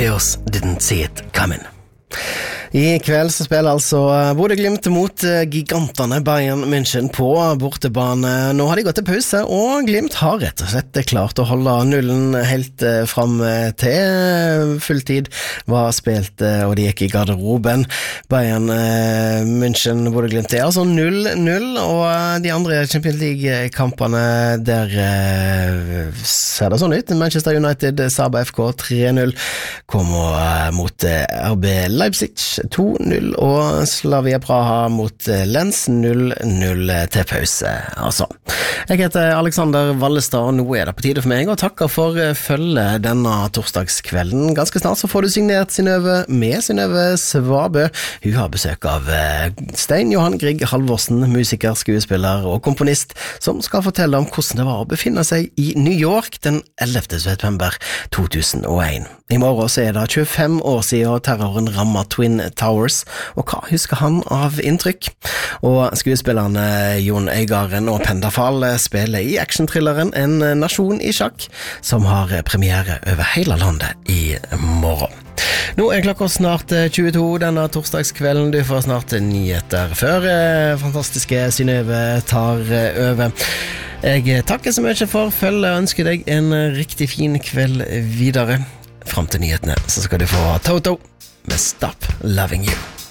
Chaos didn't see it coming. I kveld så spiller altså Bodø/Glimt mot gigantene Bayern München på bortebane. Nå har de gått til pause, og Glimt har rett og slett klart å holde nullen helt fram til fulltid var spilt, og de gikk i garderoben. Bayern München, Bodø/Glimt er altså 0-0, og de andre Champions League-kampene der ser det sånn ut. Manchester United, Saba FK 3-0, kommer mot RB Leipzig 2-0, og Slavia Praha mot Lens 0-0 til pause. Altså, jeg heter Alexander Vallestad, og nå er det på tide for meg å takke for følget denne torsdagskvelden. Ganske snart så får du signert Synnøve Svabø. Hun har besøk av Stein Johan Grieg Halvorsen, musiker, skuespiller og komponist, som skal fortelle om hvordan det var å befinne seg i New York den 11. september 2001. I morgen så er det 25 år siden terroren rammet Twin Towers, og hva husker han av inntrykk? Og skuespillerne Jon Øygarden og Pendafal spiller i actionthrilleren En nasjon i sjakk, som har premiere over hele landet i morgen. Nå er klokka snart 22 denne torsdagskvelden. Du får snart nyheter før fantastiske Synnøve tar over. Jeg takker så mye for følget og ønsker deg en riktig fin kveld videre. Fram til nyhetene så skal du få Toto med Stop Loving You.